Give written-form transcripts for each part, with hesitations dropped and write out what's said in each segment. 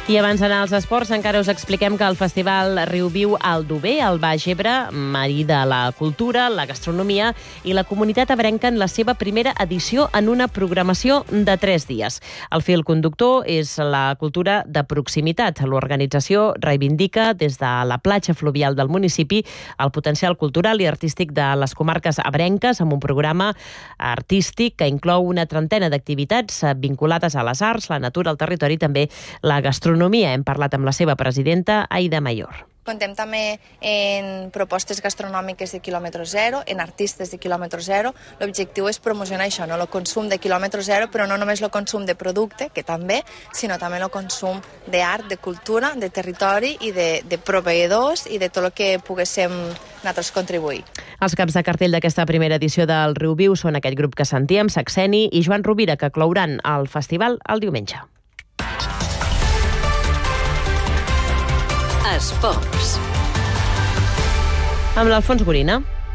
I abans d'anar als esports, encara us expliquem que el Festival Riu Viu Aldover, al Baix Ebre, marida la cultura, la gastronomia i la comunitat ebrenca en la seva primera edició en una programació de 3 dies. El fil conductor és la cultura de proximitat. L'organització reivindica des de la platja fluvial del municipi el potencial cultural i artístic de les comarques ebrenques amb un programa artístic que inclou una trentena d'activitats vinculades a les arts, la natura, el territori i també la gastronomia. Hem parlat amb la seva presidenta, Aida Mayor. Contem també en propostes gastronòmiques de quilòmetre zero, en artistes de quilòmetre zero. L'objectiu és promocionar això, no? El consum de quilòmetre zero, però no només el consum de producte, que també, sinó també el consum d'art, de cultura, de territori i de proveïdors i de tot el que poguéssim nosaltres contribuir. Els caps de cartell d'aquesta primera edició del Riu Viu són aquest grup que sentíem, Saxeni i Joan Rovira, que clouran el festival el diumenge. Esports. Amb l'Alfons Gorina.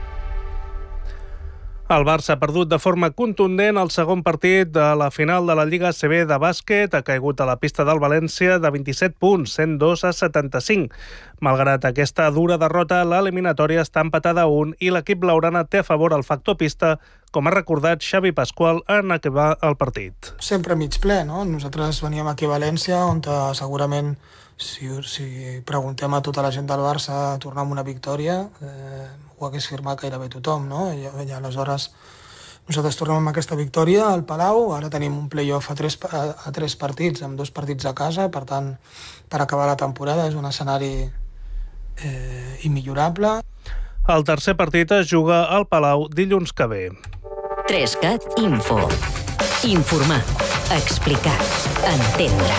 El Barça ha perdut de forma contundent el segon partit de la final de la Lliga ACB de bàsquet. Ha caigut a la pista del València de 27 punts, 102-75. Malgrat aquesta dura derrota, l'eliminatòria està empatada a 1 i l'equip blaugrana té a favor el factor pista, com ha recordat Xavi Pasqual en acabar el partit. Sempre mig ple, no? Nosaltres veníem aquí a València, on segurament, si preguntem a tota la gent del Barça tornar amb una victòria, ho hagués firmat gairebé tothom, no? I aleshores nosaltres tornem amb aquesta victòria al Palau, ara tenim un play-off a 3 partits, amb 2 partits a casa, per tant, per acabar la temporada és un escenari immillorable. El tercer partit es juga al Palau dilluns que ve. 3CAT Info. Informar, explicar, entendre.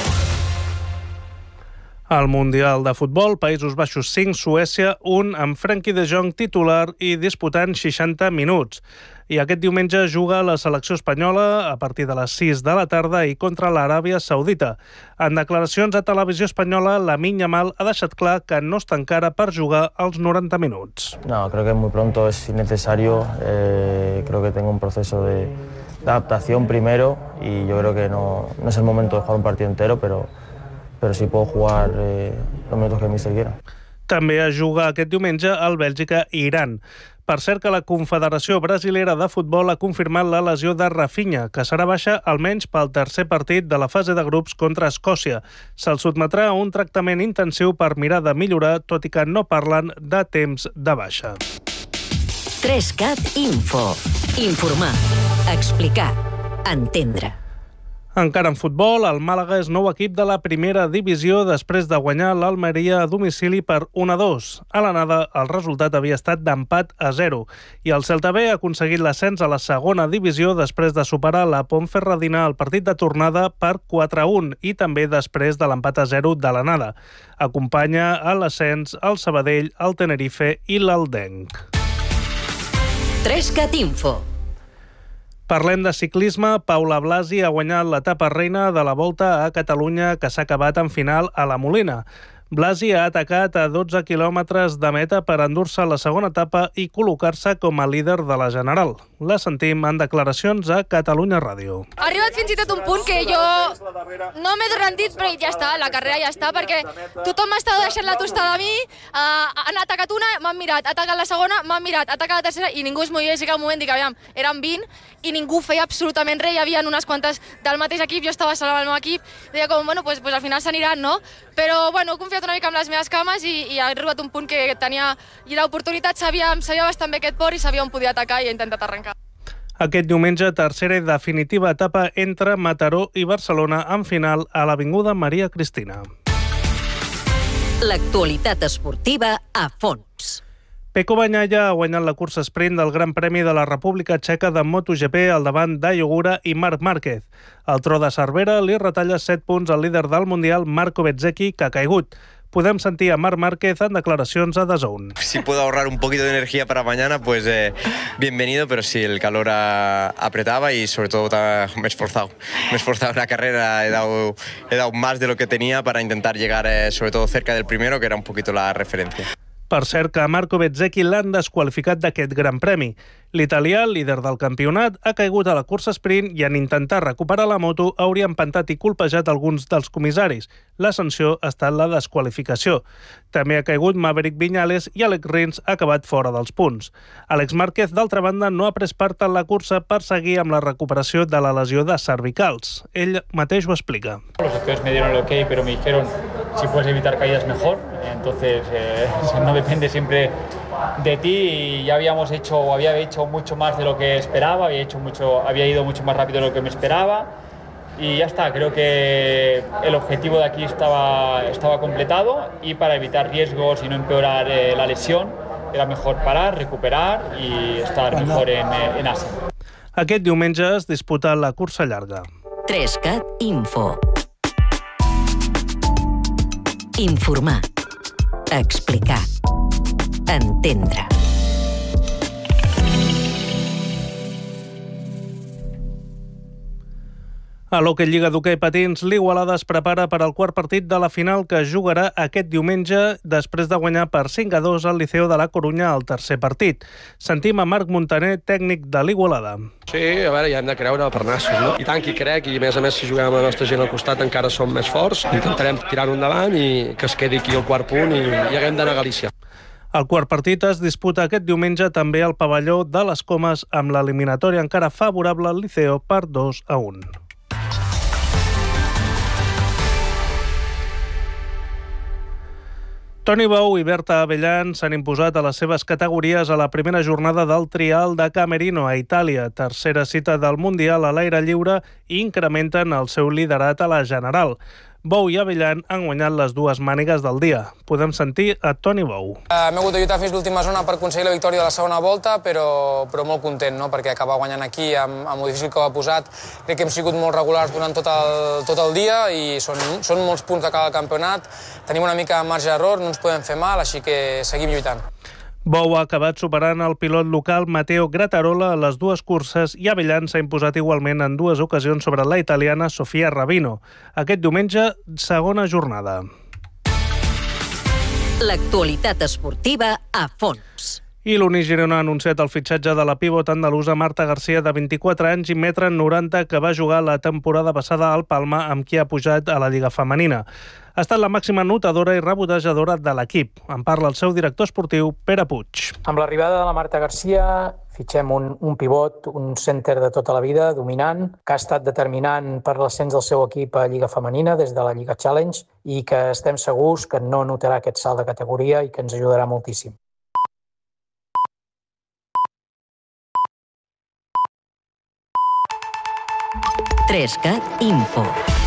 Al Mundial de Futbol, Països Baixos 5, Suècia 1, amb Frenkie de Jong titular i disputant 60 minuts. I aquest diumenge juga la selecció espanyola a partir de les 6 de la tarda i contra l'Aràbia Saudita. En declaracions a Televisió Espanyola, Lamine Yamal ha deixat clar que no està encara per jugar els 90 minuts. No, creo que muy pronto es innecesario. Creo que tengo un proceso de adaptación primero y yo creo que no es el momento de jugar un partido entero, pero sí puedo jugar los minutos que el míster quiera. També es juga aquest diumenge al Bèlgica i Iran. Per cert que la Confederació Brasilera de Futbol ha confirmat la lesió de Rafinha, que serà baixa almenys pel tercer partit de la fase de grups contra Escòcia. Se'l sotmetrà a un tractament intensiu per mirar de millorar, tot i que no parlen de temps de baixa. 3CAT Info. Informar, explicar, entendre. Encara en futbol, el Màlaga és nou equip de la primera divisió després de guanyar l'Almeria a domicili per 1-2. A l'anada, el resultat havia estat d'empat a 0. I el Celta B ha aconseguit l'ascens a la segona divisió després de superar la Ponferradina al partit de tornada per 4-1 i també després de l'empat a 0 de l'anada. Acompanya a l'ascens el Sabadell, el Tenerife i l'Aldenc. 3CAT Info. Parlem de ciclisme. Paula Blasi ha guanyat l'etapa reina de la Volta a Catalunya, que s'ha acabat en final a la Molina. Blasi ha atacat a 12 quilòmetres de meta per endur-se la segona etapa i col·locar-se com a líder de la general. La sentim en declaracions a Catalunya Ràdio. Ha arribat fins i tot un punt que jo no m'he rendit, però ja està, la carrera ja està, perquè tothom m'estava deixant la tostada a mi, han atacat una, m'han mirat, ha atacat la segona, m'han mirat, ha atacat la tercera i ningú es movia, i que un moment dic, aviam, eren 20 i ningú feia absolutament res, hi havia unes quantes del mateix equip, jo estava sola amb el meu equip, deia com, bueno, pues al final s'aniran, no? Però, bueno, he confiat una mica amb les meves cames i ha arribat un punt que tenia l'oportunitat, sabia bastant bé aquest port i sabia on podia atacar i he intentat arrencar. Aquest diumenge, tercera i definitiva etapa entre Mataró i Barcelona en final a l'Avinguda Maria Cristina. L'actualitat esportiva a fons. Pecco Bagnaia ha guanyat la cursa sprint del Gran Premi de la República Txeca de MotoGP al davant d'Ayo Ogura i Marc Márquez. El tro de Cervera li retalla 7 punts al líder del Mundial, Marco Bezzecchi, que ha caigut. Podem sentir a Marc Márquez en declaracions a DAZN. Si puedo ahorrar un poquito de energía para mañana, pues bienvenido, pero sí, el calor apretaba y sobre todo me he esforzado en la carrera, he dado más de lo que tenía para intentar llegar sobre todo cerca del primero, que era un poquito la referencia. Per cert que Marco Bezzecchi l'han desqualificat d'aquest Gran Premi. L'italià, líder del campionat, ha caigut a la cursa sprint i en intentar recuperar la moto hauria empantat i colpejat alguns dels comissaris. La sanció ha estat la desqualificació. També ha caigut Maverick Viñales i Alex Rins ha acabat fora dels punts. Alex Márquez, d'altra banda, no ha pres part en la cursa per seguir amb la recuperació de la lesió de cervicals. Ell mateix ho explica. Los doctores me dieron el ok, pero me dijeron si puedes evitar caídas mejor. Entonces no depende siempre de ti y ya había hecho mucho más de lo que esperaba, había ido mucho más rápido de lo que me esperaba y ya está. Creo que el objetivo de aquí estaba completado y para evitar riesgos y no empeorar la lesión era mejor parar, recuperar y estar mejor en Asia. Aquest diumenge es disputa la cursa llarga. 3CAT Info. Informar. Explicar. Entendre. A l'Hockey Lliga d'Hoquei Patins, l'Igualada es prepara per al quart partit de la final que jugarà aquest diumenge després de guanyar per 5-2 al Liceo de la Corunya al tercer partit. Sentim a Marc Montaner, tècnic de l'Igualada. Sí, a veure, ja hem de creure per nassos, no? I tant que hi crec, i a més si juguem amb la nostra gent al costat encara som més forts. Intentarem tirar-ho endavant i que es quedi aquí el quart punt i haguem d'anar a Galícia. El quart partit es disputa aquest diumenge també al pavelló de les Comes amb l'eliminatòria encara favorable al Liceo per 2-1. Toni Bou i Berta Abellan s'han imposat a les seves categories a la primera jornada del Trial de Camerino a Itàlia, tercera cita del Mundial a l'aire lliure, i incrementen el seu liderat a la general. Bou i Abellan han guanyat les dues mànigues del dia. Podem sentir a Toni Bou. M'he hagut de lluitar fins l'última zona per aconseguir la victòria de la segona volta, però molt content, no? Perquè acabar guanyant aquí amb el difícil que ho ha posat. Crec que hem sigut molt regulars durant tot el dia i són molts punts de cada campionat. Tenim una mica de marge d'error, no ens podem fer mal, així que seguim lluitant. Bou ha acabat superant el pilot local Matteo Grattarola a les dues curses i Abellan s'ha imposat igualment en dues ocasions sobre la italiana Sofia Rabino. Aquest diumenge, segona jornada. L'actualitat esportiva a fons. I l'Uni Girona ha anunciat el fitxatge de la pivot andalusa Marta García, de 24 anys i 1,90 m, que va jugar la temporada passada al Palma, amb qui ha pujat a la Lliga Femenina. Ha estat la màxima anotadora i rebotejadora de l'equip. En parla el seu director esportiu, Pere Puig. Amb l'arribada de la Marta García fitxem un pivot, un center de tota la vida, dominant, que ha estat determinant per l'ascens del seu equip a Lliga Femenina des de la Lliga Challenge i que estem segurs que no notarà aquest salt de categoria i que ens ajudarà moltíssim. Trescat Info.